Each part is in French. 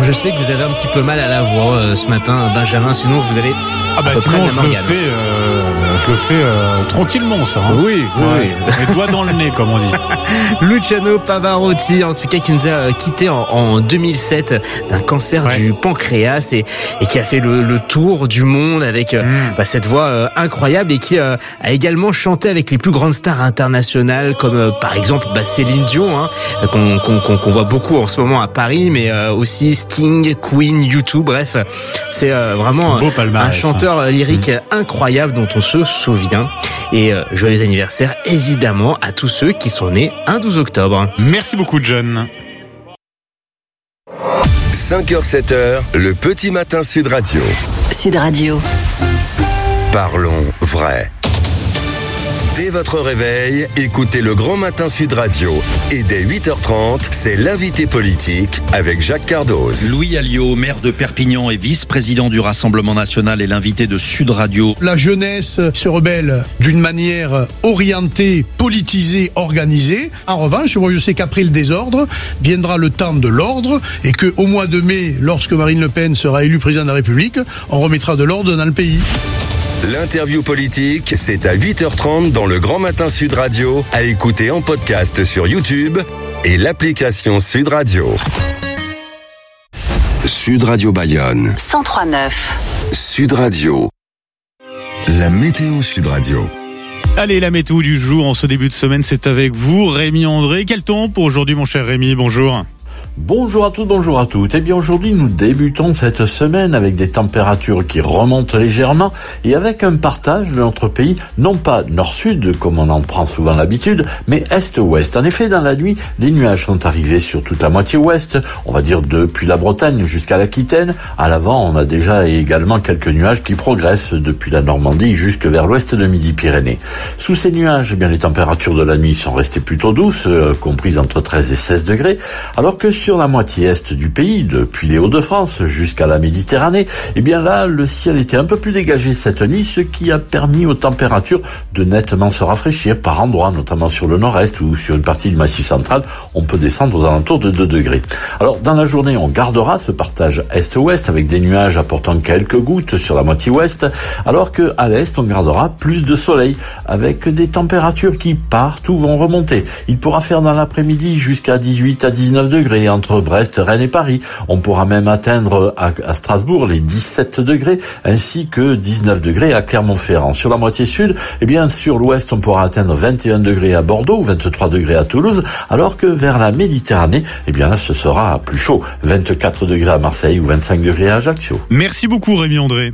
je sais que vous avez un petit peu mal à la voix ce matin, Benjamin, sinon vous allez sinon je le fais tranquillement, ça. Hein. Oui. Les doigts dans le nez, comme on dit. Luciano Pavarotti, en tout cas, qui nous a quitté en 2007 d'un cancer du pancréas et qui a fait le tour du monde avec cette voix incroyable et qui a également chanté avec les plus grandes stars internationales comme par exemple Céline Dion, qu'on voit beaucoup en ce moment à Paris, mais aussi Sting, Queen, U2, bref, c'est vraiment un chanteur lyrique incroyable dont on se souvient. Et joyeux anniversaire évidemment à tous ceux qui sont nés un 12 octobre. Merci beaucoup, John. 5h-7h, le petit matin Sud Radio. Sud Radio. Parlons vrai. Dès votre réveil, écoutez le Grand Matin Sud Radio. Et dès 8h30, c'est l'invité politique avec Jacques Cardoz. Louis Alliot, maire de Perpignan et vice-président du Rassemblement National, est l'invité de Sud Radio. La jeunesse se rebelle d'une manière orientée, politisée, organisée. En revanche, moi je sais qu'après le désordre, viendra le temps de l'ordre et qu'au mois de mai, lorsque Marine Le Pen sera élue présidente de la République, on remettra de l'ordre dans le pays. L'interview politique, c'est à 8h30 dans le Grand Matin Sud Radio, à écouter en podcast sur YouTube et l'application Sud Radio. Sud Radio Bayonne. 103.9. Sud Radio. La météo Sud Radio. Allez, la météo du jour en ce début de semaine, c'est avec vous, Rémi André. Quel temps pour aujourd'hui, mon cher Rémi? Bonjour. Bonjour à tous, bonjour à toutes. Eh bien aujourd'hui nous débutons cette semaine avec des températures qui remontent légèrement et avec un partage de notre pays, non pas nord-sud comme on en prend souvent l'habitude, mais est-ouest. En effet, dans la nuit, les nuages sont arrivés sur toute la moitié ouest, on va dire depuis la Bretagne jusqu'à l'Aquitaine. À l'avant, on a déjà également quelques nuages qui progressent depuis la Normandie jusque vers l'ouest de Midi-Pyrénées. Sous ces nuages, eh bien les températures de la nuit sont restées plutôt douces, comprises entre 13 et 16 degrés, alors que sur la moitié est du pays, depuis les Hauts-de-France jusqu'à la Méditerranée, eh bien là, le ciel était un peu plus dégagé cette nuit, ce qui a permis aux températures de nettement se rafraîchir par endroits, notamment sur le nord-est ou sur une partie du Massif central, on peut descendre aux alentours de 2 degrés. Alors, dans la journée, on gardera ce partage est-ouest avec des nuages apportant quelques gouttes sur la moitié ouest, alors que à l'est, on gardera plus de soleil avec des températures qui partout vont remonter. Il pourra faire dans l'après-midi jusqu'à 18 à 19 degrés entre Brest, Rennes et Paris. On pourra même atteindre à Strasbourg les 17 degrés ainsi que 19 degrés à Clermont-Ferrand. Sur la moitié sud, eh bien sur l'ouest, on pourra atteindre 21 degrés à Bordeaux, 23 degrés à Toulouse, alors que vers la Méditerranée, eh bien là ce sera plus chaud, 24 degrés à Marseille ou 25 degrés à Ajaccio. Merci beaucoup Rémi André.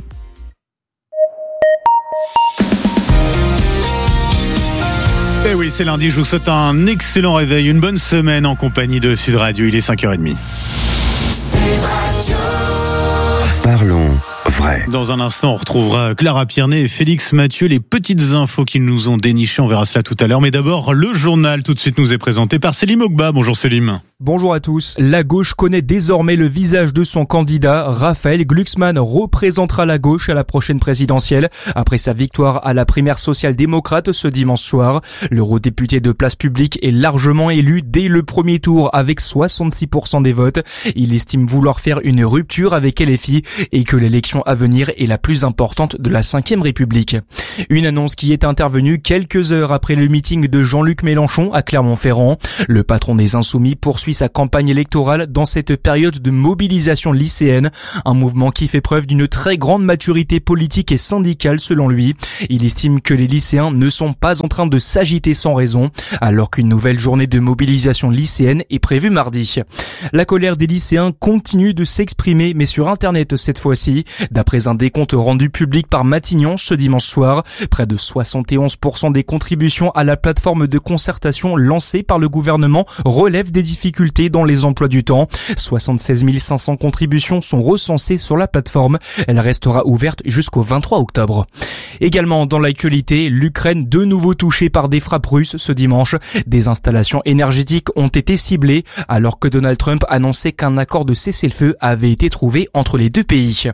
Eh oui, c'est lundi, je vous souhaite un excellent réveil, une bonne semaine en compagnie de Sud Radio, il est 5h30. Sud Radio. Parlons vrai. Dans un instant, on retrouvera Clara Piernet et Félix Mathieu, les petites infos qu'ils nous ont dénichées, on verra cela tout à l'heure. Mais d'abord, le journal tout de suite nous est présenté par Selim Ogba. Bonjour Selim. Bonjour à tous. La gauche connaît désormais le visage de son candidat. Raphaël Glucksmann représentera la gauche à la prochaine présidentielle. Après sa victoire à la primaire social-démocrate ce dimanche soir, l'eurodéputé de Place Publique est largement élu dès le premier tour avec 66% des votes. Il estime vouloir faire une rupture avec LFI et que l'élection à venir est la plus importante de la 5e République. Une annonce qui est intervenue quelques heures après le meeting de Jean-Luc Mélenchon à Clermont-Ferrand. Le patron des Insoumis poursuit sa campagne électorale dans cette période de mobilisation lycéenne, un mouvement qui fait preuve d'une très grande maturité politique et syndicale selon lui. Il estime que les lycéens ne sont pas en train de s'agiter sans raison, alors qu'une nouvelle journée de mobilisation lycéenne est prévue mardi. La colère des lycéens continue de s'exprimer, mais sur Internet cette fois-ci. D'après un décompte rendu public par Matignon ce dimanche soir, près de 71% des contributions à la plateforme de concertation lancée par le gouvernement relèvent des difficultés dans les emplois du temps. 76 500 contributions sont recensées sur la plateforme. Elle restera ouverte jusqu'au 23 octobre. Également dans l'actualité, l'Ukraine de nouveau touchée par des frappes russes ce dimanche. Des installations énergétiques ont été ciblées alors que Donald Trump annonçait qu'un accord de cessez-le-feu avait été trouvé entre les deux pays.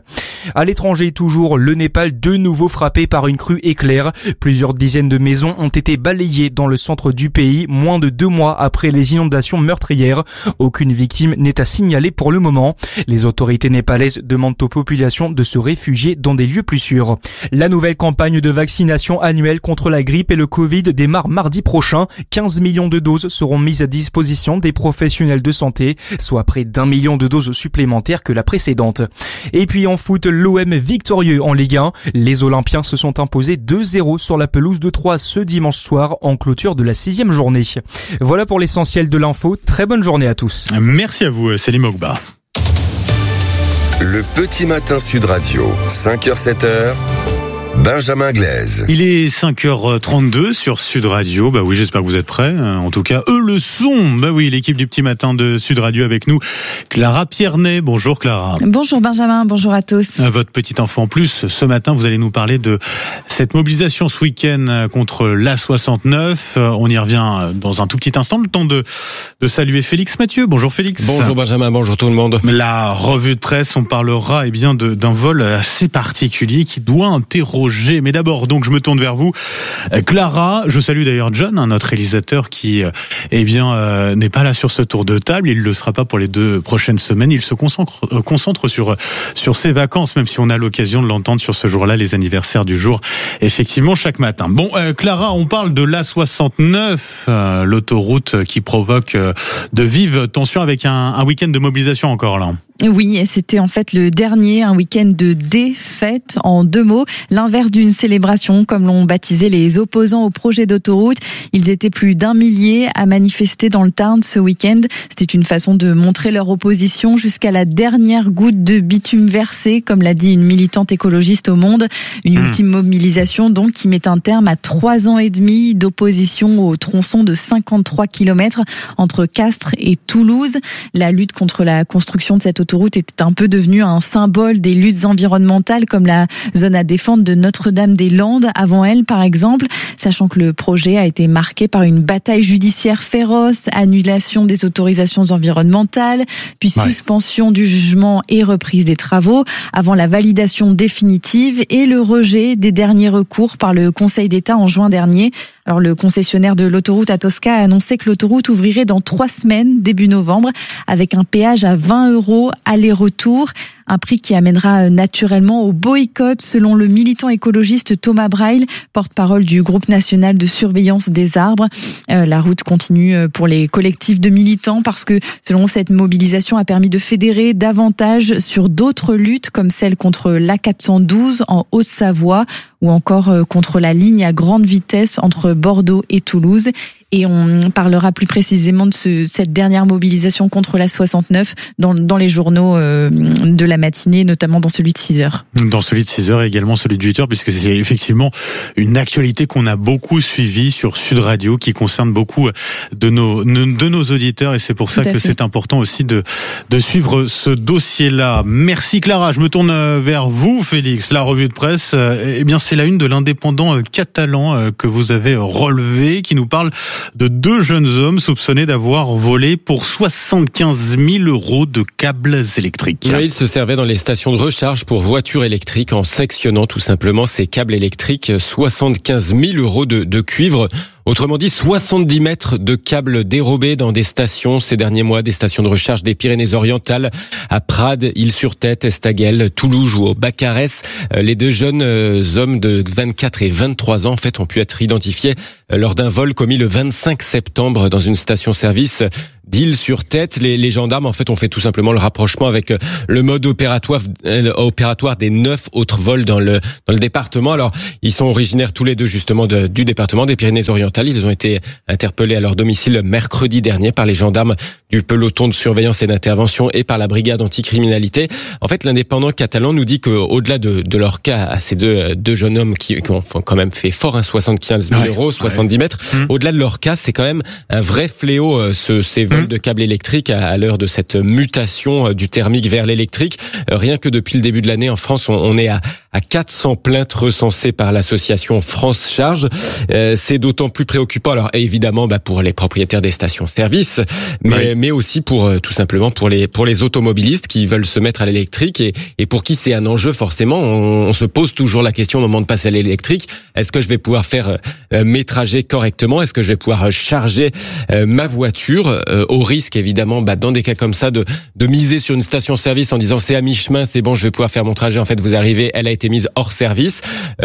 À l'étranger toujours, le Népal de nouveau frappé par une crue éclair. Plusieurs dizaines de maisons ont été balayées dans le centre du pays, moins de 2 mois après les inondations meurtrières. Aucune victime n'est à signaler pour le moment. Les autorités népalaises demandent aux populations de se réfugier dans des lieux plus sûrs. La nouvelle campagne de vaccination annuelle contre la grippe et le Covid démarre mardi prochain. 15 millions de doses seront mises à disposition des professionnels de santé, soit près d'1 million de doses supplémentaires que la précédente. Et puis en foot, l'OM victorieux en Ligue 1. Les Olympiens se sont imposés 2-0 sur la pelouse de Troyes ce dimanche soir en clôture de la 6e journée. Voilà pour l'essentiel de l'info. Très bonne journée à tous. Merci à vous, Selim Ogba. Le petit matin Sud Radio, 5h-7h. Benjamin Glaise. Il est 5h32 sur Sud Radio. Bah oui, j'espère que vous êtes prêts. En tout cas, eux le sont. Bah oui, l'équipe du petit matin de Sud Radio avec nous. Clara Piernet. Bonjour Clara. Bonjour Benjamin, bonjour à tous. Votre petit enfant en plus, ce matin, vous allez nous parler de cette mobilisation ce week-end contre l'A69. On y revient dans un tout petit instant. Le temps de saluer Félix Mathieu. Bonjour Félix. Bonjour Benjamin, bonjour tout le monde. La revue de presse, on parlera d'un vol assez particulier qui doit interroger. Mais d'abord, donc, je me tourne vers vous. Clara, je salue d'ailleurs John, notre réalisateur qui, n'est pas là sur ce tour de table. Il ne le sera pas pour les 2 prochaines semaines. Il se concentre sur ses vacances, même si on a l'occasion de l'entendre sur ce jour-là, les anniversaires du jour, effectivement, chaque matin. Bon, Clara, on parle de l'A69, l'autoroute qui provoque de vives tensions avec un week-end de mobilisation encore là. Oui, et c'était en fait le dernier, un week-end de défaite en 2 mots, l'inverse d'une célébration, comme l'ont baptisé les opposants au projet d'autoroute. Ils étaient plus d'1 millier à manifester dans le Tarn ce week-end. C'était une façon de montrer leur opposition jusqu'à la dernière goutte de bitume versée, comme l'a dit une militante écologiste au Monde. Une ultime mobilisation donc qui met un terme à 3 ans et demi d'opposition au tronçon de 53 km entre Castres et Toulouse. La lutte contre la construction de cette autoroute était un peu devenue un symbole des luttes environnementales comme la zone à défendre de Notre-Dame-des-Landes avant elle par exemple, sachant que le projet a été marqué par une bataille judiciaire féroce, annulation des autorisations environnementales, puis suspension du jugement et reprise des travaux avant la validation définitive et le rejet des derniers recours par le Conseil d'État en juin dernier. Alors le concessionnaire de l'autoroute à Tosca a annoncé que l'autoroute ouvrirait dans 3 semaines, début novembre, avec un péage à 20 € aller-retour. Un prix qui amènera naturellement au boycott, selon le militant écologiste Thomas Braille, porte-parole du groupe national de surveillance des arbres. La route continue pour les collectifs de militants parce que, selon cette mobilisation, a permis de fédérer davantage sur d'autres luttes comme celle contre l'A412 en Haute-Savoie ou encore contre la ligne à grande vitesse entre Bordeaux et Toulouse. Et on parlera plus précisément de cette dernière mobilisation contre la 69 dans les journaux de la matinée, notamment dans celui de 6h. Dans celui de 6h et également celui de 8h, puisque c'est effectivement une actualité qu'on a beaucoup suivie sur Sud Radio, qui concerne beaucoup de nos auditeurs, et c'est pour ça que c'est important aussi de suivre ce dossier-là. Merci Clara, je me tourne vers vous Félix. La revue de presse, c'est la une de l'Indépendant catalan que vous avez relevé, qui nous parle de 2 jeunes hommes soupçonnés d'avoir volé pour 75 000 € de câbles électriques. Oui, ils se servaient dans les stations de recharge pour voitures électriques en sectionnant tout simplement ces câbles électriques. 75 000 € de cuivre. Autrement dit, 70 mètres de câbles dérobés dans des stations ces derniers mois, des stations de recharge des Pyrénées-Orientales, à Prades, Île-sur-Tête, Estaguel, Toulouse ou au Baccarès. Les 2 jeunes hommes de 24 et 23 ans, en fait, ont pu être identifiés lors d'un vol commis le 25 septembre dans une station-service d'Île-sur-Tête. Les gendarmes, en fait, ont fait tout simplement le rapprochement avec le mode opératoire des 9 autres vols dans le département. Alors, ils sont originaires tous les 2 justement du département des Pyrénées-Orientales. Ils ont été interpellés à leur domicile mercredi dernier par les gendarmes du peloton de surveillance et d'intervention et par la brigade anticriminalité. En fait, l'Indépendant catalan nous dit qu'au-delà de leur cas à ces deux jeunes hommes qui ont quand même fait fort, 75 000 €, 70 mètres, au-delà de leur cas, c'est quand même un vrai fléau, ces vols de câbles électriques à l'heure de cette mutation du thermique vers l'électrique. Rien que depuis le début de l'année en France, on est à 400 plaintes recensées par l'association France Charge. C'est d'autant plus préoccupant, alors évidemment pour les propriétaires des stations-service, mais aussi pour tout simplement pour les automobilistes qui veulent se mettre à l'électrique et pour qui c'est un enjeu forcément. On se pose toujours la question au moment de passer à l'électrique, est-ce que je vais pouvoir faire mes trajets correctement? Est-ce que je vais pouvoir charger ma voiture au risque évidemment dans des cas comme ça de miser sur une station-service en disant c'est à mi-chemin, c'est bon, je vais pouvoir faire mon trajet. En fait, vous arrivez, elle a été mise hors service.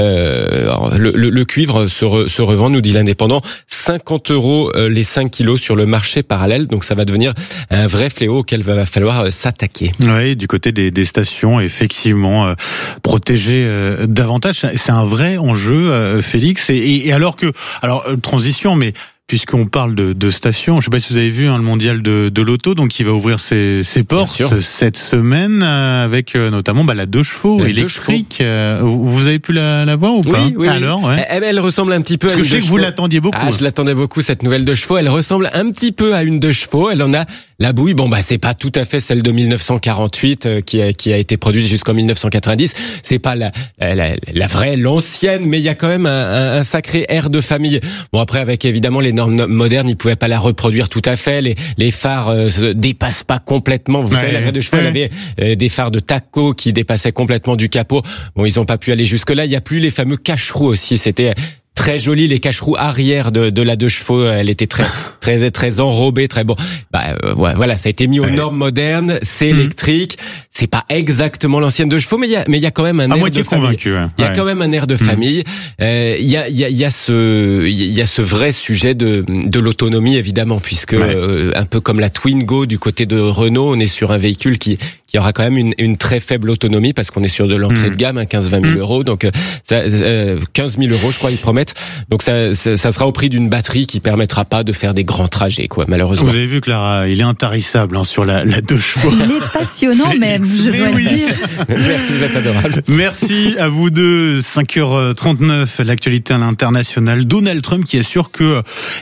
Le cuivre se revend, nous dit l'Indépendant, 50 € les 5 kilos sur le marché parallèle. Donc ça va devenir un vrai fléau auquel va falloir s'attaquer. Oui, du côté des stations, effectivement, protéger davantage, c'est un vrai enjeu, Félix. Et alors transition, mais puisqu'on parle de stations, je ne sais pas si vous avez vu le mondial de l'auto, donc il va ouvrir ses portes cette semaine avec notamment la 2 chevaux électrique. Vous avez pu la voir ou pas? Oui. Alors, ouais. Elle ressemble un petit peu. Parce que je sais que vous l'attendiez beaucoup. Je l'attendais beaucoup, cette nouvelle 2 chevaux. Elle ressemble un petit peu à une 2 chevaux. Elle en a la bouille. C'est pas tout à fait celle de 1948 qui a été produite jusqu'en 1990. C'est pas la vraie, l'ancienne, mais il y a quand même un sacré air de famille. Bon, après avec évidemment les normes modernes, ils pouvaient pas la reproduire tout à fait. Les phares se dépassent pas complètement. Vous savez, la vraie 2 chevaux, elle avait des phares de taco qui dépassaient complètement du capot. Bon, ils ont pas pu aller jusque là. Il y a plus les fameux cache-roues aussi. C'était très joli, les cache-roues arrière de la 2 chevaux. Elle était très enrobée, très bon. Voilà, ça a été mis aux normes modernes. C'est électrique. C'est pas exactement l'ancienne 2 chevaux, mais il y a quand même un air de famille. Il y a quand même un air de famille. Il y a ce vrai sujet de l'autonomie évidemment, puisque un peu comme la Twingo du côté de Renault, on est sur un véhicule qui aura quand même une très faible autonomie parce qu'on est sur de l'entrée de gamme, 15-20 000 €. Donc 15 000 € je crois ils promettent. Donc ça sera au prix d'une batterie qui permettra pas de faire des grands trajets malheureusement. Vous avez vu Clara, il est intarissable sur la 2 chevaux. Il est passionnant même, je dois le dire. Merci, vous êtes adorable. Merci à vous deux. 5h39, l'actualité à l'international. Donald Trump qui assure que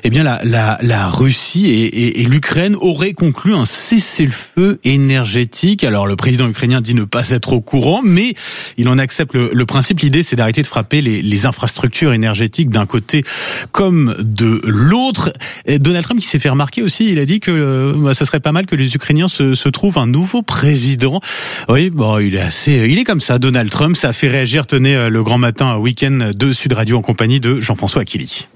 la Russie et l'Ukraine auraient conclu un cessez-le-feu énergétique. Alors le président ukrainien dit ne pas être au courant, mais il en accepte le principe. L'idée, c'est d'arrêter de frapper les infrastructures énergétiques d'un côté comme de l'autre. Et Donald Trump qui s'est fait remarquer aussi, il a dit que ça serait pas mal que les Ukrainiens se trouvent un nouveau président. Oui, il est comme ça, Donald Trump. Ça a fait réagir, tenez, le grand matin week-end de Sud Radio en compagnie de Jean-François Akili.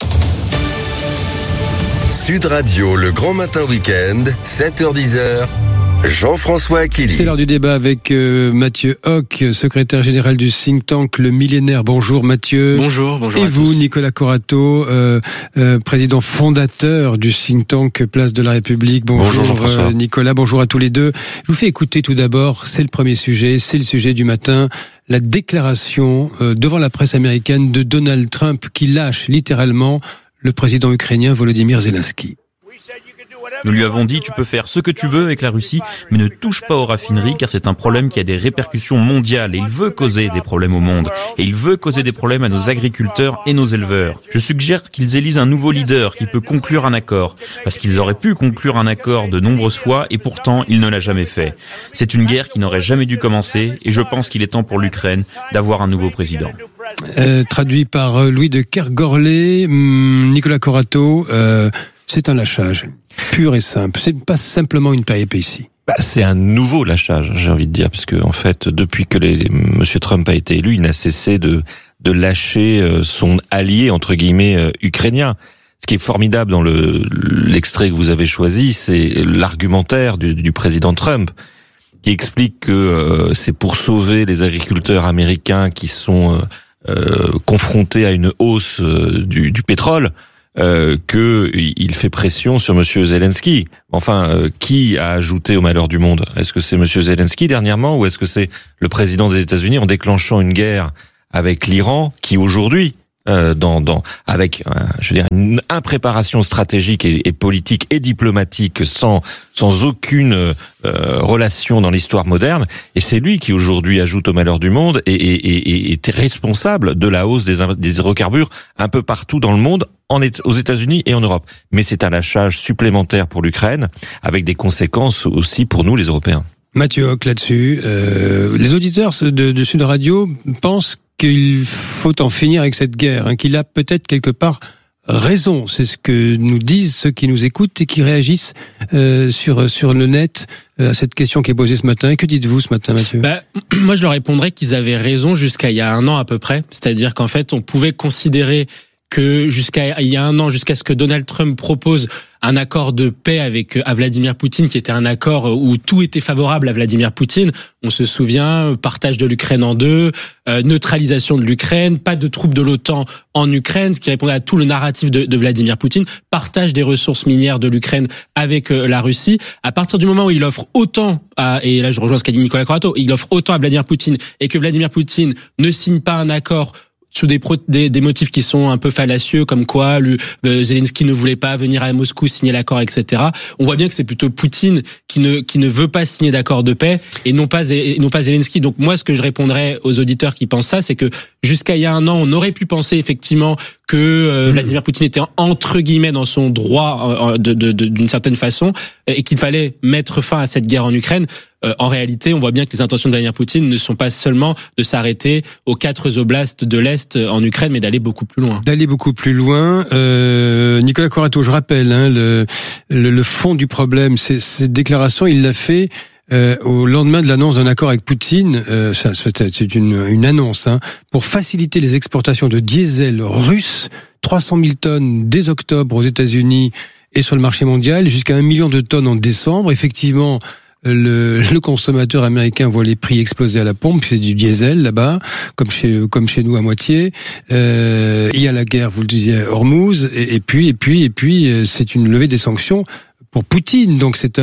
Sud Radio, le grand matin week-end, 7h-10h. Jean-François Akili. C'est l'heure du débat avec Mathieu Hoc, secrétaire général du think tank Le Millénaire. Bonjour Mathieu. Bonjour Et à vous, tous. Nicolas Corato, président fondateur du think tank Place de la République. Bonjour Jean-François. Nicolas, bonjour à tous les deux. Je vous fais écouter tout d'abord, c'est le premier sujet, c'est le sujet du matin, la déclaration devant la presse américaine de Donald Trump qui lâche littéralement le président ukrainien Volodymyr Zelensky. Nous lui avons dit, tu peux faire ce que tu veux avec la Russie, mais ne touche pas aux raffineries, car c'est un problème qui a des répercussions mondiales, et il veut causer des problèmes au monde. Et il veut causer des problèmes à nos agriculteurs et nos éleveurs. Je suggère qu'ils élisent un nouveau leader qui peut conclure un accord, parce qu'ils auraient pu conclure un accord de nombreuses fois, et pourtant il ne l'a jamais fait. C'est une guerre qui n'aurait jamais dû commencer, et je pense qu'il est temps pour l'Ukraine d'avoir un nouveau président. Traduit par Louis de Kergorlé, Nicolas Corato, c'est un lâchage pur et simple. C'est pas simplement une péripétie. C'est un nouveau lâchage, j'ai envie de dire, parce que en fait, depuis que Monsieur Trump a été élu, il n'a cessé de lâcher son allié entre guillemets ukrainien. Ce qui est formidable dans l'extrait que vous avez choisi, c'est l'argumentaire du président Trump, qui explique que c'est pour sauver les agriculteurs américains qui sont confrontés à une hausse du pétrole. Que il fait pression sur Monsieur Zelensky. Enfin, qui a ajouté au malheur du monde? Est-ce que c'est Monsieur Zelensky dernièrement, ou est-ce que c'est le président des États-Unis en déclenchant une guerre avec l'Iran, qui aujourd'hui avec une impréparation stratégique et politique et diplomatique sans aucune relation dans l'histoire moderne. Et c'est lui qui aujourd'hui ajoute au malheur du monde et est responsable de la hausse des hydrocarbures un peu partout dans le monde, aux États-Unis et en Europe. Mais c'est un lâchage supplémentaire pour l'Ukraine, avec des conséquences aussi pour nous, les Européens. Mathieu Hoc, là-dessus, les auditeurs de Sud Radio pensent qu'il faut en finir avec cette guerre, qu'il a peut-être quelque part raison. C'est ce que nous disent ceux qui nous écoutent et qui réagissent sur le net à cette question qui est posée ce matin. Et que dites-vous ce matin, Mathieu ? Moi, je leur répondrais qu'ils avaient raison jusqu'à il y a un an à peu près. C'est-à-dire qu'en fait, on pouvait considérer que jusqu'à il y a un an, jusqu'à ce que Donald Trump propose un accord de paix à Vladimir Poutine, qui était un accord où tout était favorable à Vladimir Poutine. On se souvient, partage de l'Ukraine en deux, neutralisation de l'Ukraine, pas de troupes de l'OTAN en Ukraine, ce qui répondait à tout le narratif de Vladimir Poutine, partage des ressources minières de l'Ukraine avec la Russie. À partir du moment où il offre autant et là je rejoins ce qu'a dit Nicolas Corato, il offre autant à Vladimir Poutine et que Vladimir Poutine ne signe pas un accord sous des motifs qui sont un peu fallacieux, comme quoi Zelensky ne voulait pas venir à Moscou signer l'accord, etc. On voit bien que c'est plutôt Poutine qui ne veut pas signer d'accord de paix et non pas Zelensky. Donc moi, ce que je répondrais aux auditeurs qui pensent ça, c'est que jusqu'à il y a un an, on aurait pu penser effectivement que Vladimir Poutine était entre guillemets dans son droit d'une certaine façon et qu'il fallait mettre fin à cette guerre en Ukraine. En réalité, on voit bien que les intentions de Vladimir Poutine ne sont pas seulement de s'arrêter aux 4 oblasts de l'Est en Ukraine, mais d'aller beaucoup plus loin. Nicolas Corato, je rappelle le fond du problème. Cette déclaration, il l'a fait au lendemain de l'annonce d'un accord avec Poutine. C'est une annonce pour faciliter les exportations de diesel russe, 300 000 tonnes dès octobre aux États-Unis et sur le marché mondial, jusqu'à 1 million de tonnes en décembre. Effectivement, le consommateur américain voit les prix exploser à la pompe, c'est du diesel là-bas, comme chez nous à moitié. Il y a la guerre, vous le disiez, Hormuz, et puis c'est une levée des sanctions pour Poutine. Donc c'est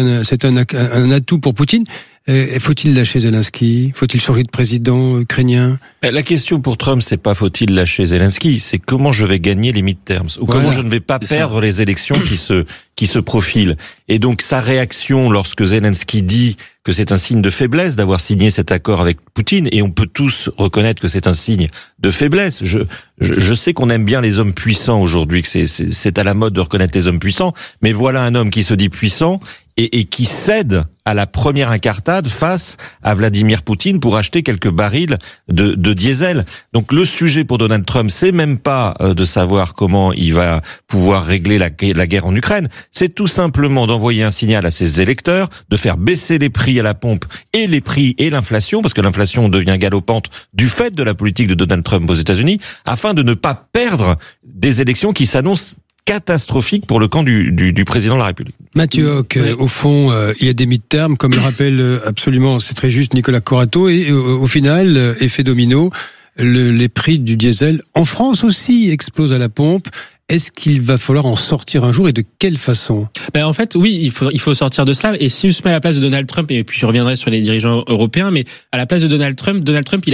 un atout pour Poutine. Faut-il lâcher Zelensky ? Faut-il changer de président ukrainien ? La question pour Trump, c'est pas faut-il lâcher Zelensky, c'est comment je vais gagner les midterms, ou comment je ne vais pas perdre les élections qui se profilent. Et donc sa réaction lorsque Zelensky dit que c'est un signe de faiblesse d'avoir signé cet accord avec Poutine, et on peut tous reconnaître que c'est un signe de faiblesse. Je sais qu'on aime bien les hommes puissants aujourd'hui, que c'est à la mode de reconnaître les hommes puissants, mais voilà un homme qui se dit puissant et qui cède à la première incartade face à Vladimir Poutine pour acheter quelques barils de diesel. Donc le sujet pour Donald Trump, c'est même pas de savoir comment il va pouvoir régler la guerre en Ukraine, c'est tout simplement d'envoyer un signal à ses électeurs, de faire baisser les prix à la pompe et les prix et l'inflation, parce que l'inflation devient galopante du fait de la politique de Donald Trump aux États-Unis, afin de ne pas perdre des élections qui s'annoncent catastrophique pour le camp du président de la République. Mathieu Hoc, au fond, il y a des midterms, comme le rappelle absolument, c'est très juste, Nicolas Corato, et au final, effet domino, les prix du diesel en France aussi explosent à la pompe. Est-ce qu'il va falloir en sortir un jour et de quelle façon ? En fait, oui, il faut sortir de cela. Et si je me mets à la place de Donald Trump, et puis je reviendrai sur les dirigeants européens, mais à la place de Donald Trump,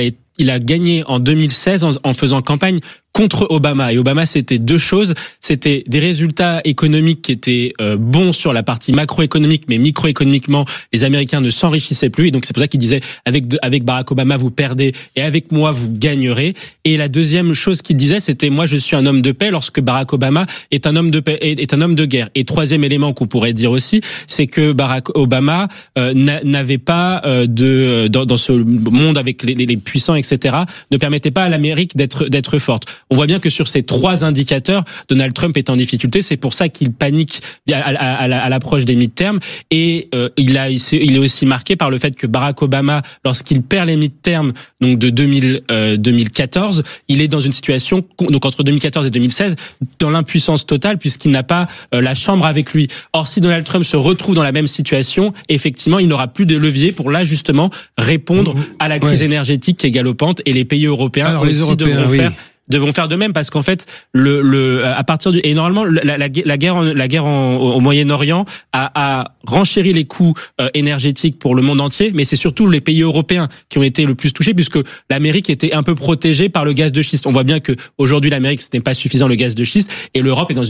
il a gagné en 2016 en faisant campagne contre Obama. Et Obama, c'était 2 choses. C'était des résultats économiques qui étaient bons sur la partie macroéconomique, mais microéconomiquement, les Américains ne s'enrichissaient plus. Et donc, c'est pour ça qu'il disait, avec Barack Obama, vous perdez, et avec moi, vous gagnerez. Et la deuxième chose qu'il disait, c'était, moi, je suis un homme de paix, lorsque Barack Obama est un homme de paix, est un homme de guerre. Et troisième élément qu'on pourrait dire aussi, c'est que Barack Obama n'avait pas dans ce monde avec les puissants, etc., ne permettait pas à l'Amérique d'être forte. On voit bien que sur ces 3 indicateurs, Donald Trump est en difficulté. C'est pour ça qu'il panique à l'approche des midterms. Et il est aussi marqué par le fait que Barack Obama, lorsqu'il perd les midterms, donc de 2014, il est dans une situation, donc entre 2014 et 2016, dans l'impuissance totale, puisqu'il n'a pas la Chambre avec lui. Or, si Donald Trump se retrouve dans la même situation, effectivement, il n'aura plus de levier pour là justement répondre à la crise énergétique qui est galopante, et les pays européens devront faire devront faire de même, parce qu'en fait, à partir et normalement, la guerre au Moyen-Orient a renchéri les coûts énergétiques pour le monde entier, mais c'est surtout les pays européens qui ont été le plus touchés, puisque l'Amérique était un peu protégée par le gaz de schiste. On voit bien que aujourd'hui l'Amérique, ce n'est pas suffisant, le gaz de schiste, et l'Europe est dans